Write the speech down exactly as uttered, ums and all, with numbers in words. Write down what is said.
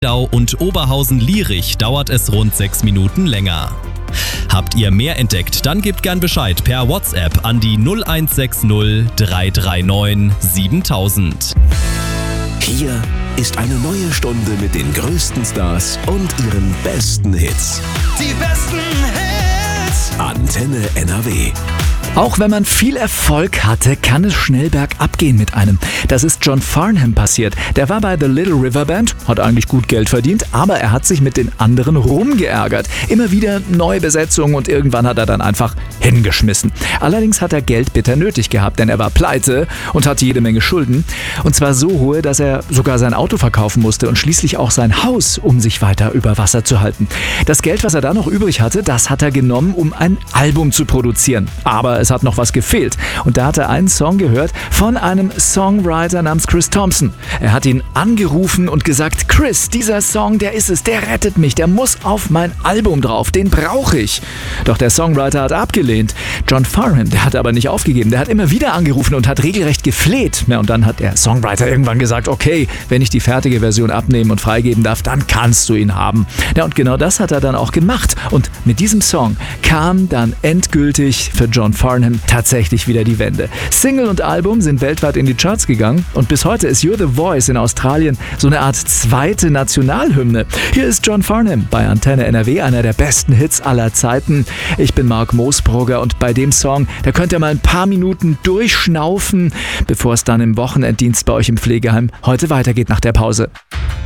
Dau und Oberhausen-Lierich dauert es rund sechs Minuten länger. Habt ihr mehr entdeckt, dann gebt gern Bescheid per WhatsApp an die null eins sechs null drei drei neun siebentausend. Hier ist eine neue Stunde mit den größten Stars und ihren besten Hits. Die besten Hits. Antenne N R W. Auch wenn man viel Erfolg hatte, kann es schnell bergab gehen mit einem. Das ist John Farnham passiert. Der war bei The Little River Band, hat eigentlich gut Geld verdient, aber er hat sich mit den anderen rumgeärgert. Immer wieder neue Besetzungen und irgendwann hat er dann einfach hingeschmissen. Allerdings hat er Geld bitter nötig gehabt, denn er war pleite und hatte jede Menge Schulden. Und zwar so hohe, dass er sogar sein Auto verkaufen musste und schließlich auch sein Haus, um sich weiter über Wasser zu halten. Das Geld, was er da noch übrig hatte, das hat er genommen, um ein Album zu produzieren. Aber es hat noch was gefehlt. Und da hat er einen Song gehört von einem Songwriter namens Chris Thompson. Er hat ihn angerufen und gesagt: Chris, dieser Song, der ist es, der rettet mich, der muss auf mein Album drauf, den brauche ich. Doch der Songwriter hat abgelehnt. John Farnham, der hat aber nicht aufgegeben, der hat immer wieder angerufen und hat regelrecht gefleht. Ja, und dann hat der Songwriter irgendwann gesagt: Okay, wenn ich die fertige Version abnehmen und freigeben darf, dann kannst du ihn haben. Ja, und genau das hat er dann auch gemacht. Und mit diesem Song kam dann endgültig für John Farnham tatsächlich wieder die Wende. Single und Album sind weltweit in die Charts gegangen und bis heute ist You're the Voice in Australien so eine Art zweite Nationalhymne. Hier ist John Farnham bei Antenne N R W, einer der besten Hits aller Zeiten. Ich bin Marc Moosbrugger und bei dem Song, da könnt ihr mal ein paar Minuten durchschnaufen, bevor es dann im Wochenenddienst bei euch im Pflegeheim heute weitergeht nach der Pause.